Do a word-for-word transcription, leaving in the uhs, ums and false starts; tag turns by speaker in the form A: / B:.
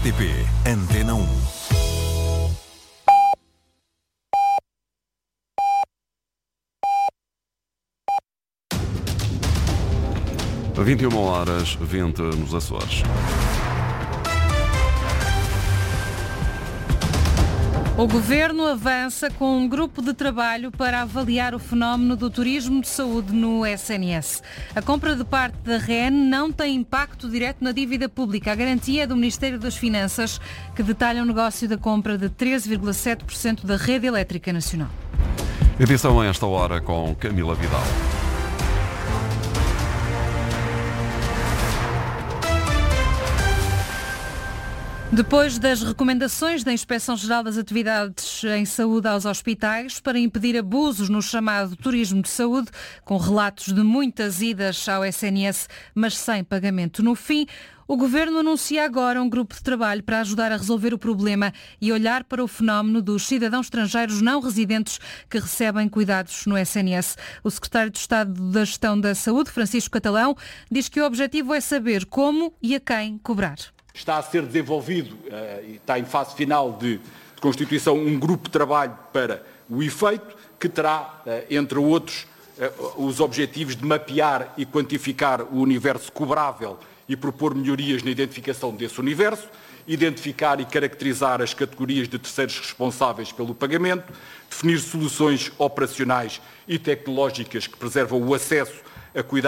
A: R T P Antena um.
B: vinte e uma horas, vinte nos Açores.
C: O Governo avança com um grupo de trabalho para avaliar o fenómeno do turismo de saúde no S N S. A compra de parte da R E N não tem impacto direto na dívida pública. A garantia é do Ministério das Finanças, que detalha o negócio da compra de treze vírgula sete por cento da rede elétrica nacional.
B: Edição a esta hora com Camila Vidal.
C: Depois das recomendações da Inspeção-Geral das Atividades em Saúde aos hospitais para impedir abusos no chamado turismo de saúde, com relatos de muitas idas ao S N S, mas sem pagamento no fim, o Governo anuncia agora um grupo de trabalho para ajudar a resolver o problema e olhar para o fenómeno dos cidadãos estrangeiros não residentes que recebem cuidados no S N S. O Secretário de Estado da Gestão da Saúde, Francisco Catalão, diz que o objetivo é saber como e a quem cobrar.
D: Está a ser desenvolvido e está em fase final de constituição um grupo de trabalho para o efeito, que terá, entre outros, os objetivos de mapear e quantificar o universo cobrável e propor melhorias na identificação desse universo, identificar e caracterizar as categorias de terceiros responsáveis pelo pagamento, definir soluções operacionais e tecnológicas que preservam o acesso a cuidados